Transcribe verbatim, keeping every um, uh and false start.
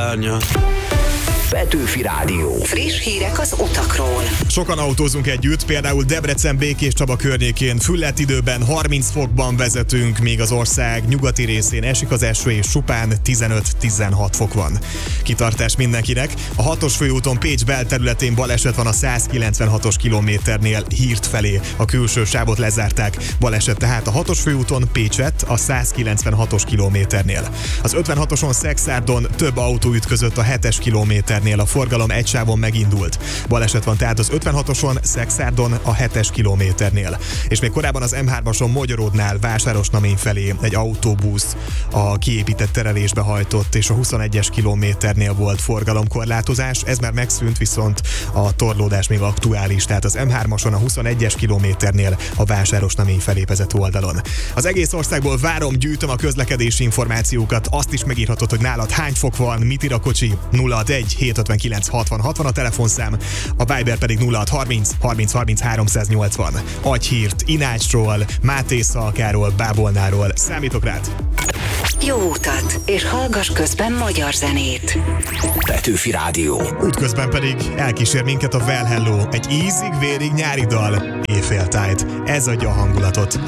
szárnya. Petőfi Rádió. Friss hírek az utakról. Sokan autózunk együtt, például Debrecen Békés Csaba környékén fülledt időben harminc fokban vezetünk, míg az ország nyugati részén esik az eső és csupán tizenöt-tizenhat fok van. Kitartás mindenkinek. A hatos főúton Pécs belterületén baleset van a százkilencvenhatos kilométernél Hírt felé. A külső sávot lezárták. Baleset tehát a hatos főúton Pécset a százkilencvenhatos kilométernél. Az ötvenhatoson Szekszárdon több autó ütközött a hetes kilométer. A forgalom egy sávon megindult. Baleset van tehát az ötvenhatoson Szekszárdon a hetes kilométernél. És még korábban az em hármason Mogyoródnál Vásárosnamény felé egy autóbusz a kiépített terelésbe hajtott, és a huszonegyes kilométernél volt forgalomkorlátozás. Ez már megszűnt, viszont a torlódás még aktuális, tehát az em hármason a huszonegyes kilométernél a Vásárosnamény felé vezető oldalon. Az egész országból várom, gyűjtöm a közlekedési információkat, azt is megírhatod, hogy nálad hány fok van, mit ír a kocsi. nulla hatvanegy hétszázötvenkilenc hatvan hatvan a telefonszám, a Viber pedig nulla hatszázharminc harminc harminc háromszáznyolcvan. Adj hírt Inácsról, Máté Szalkáról, Bábolnáról, számítok rád! Jó utat, és hallgass közben magyar zenét. Petőfi Rádió. Útközben pedig elkísér minket a Well Hello, egy ízig-vérig nyári dal, éjféltájt. Ez adja a hangulatot.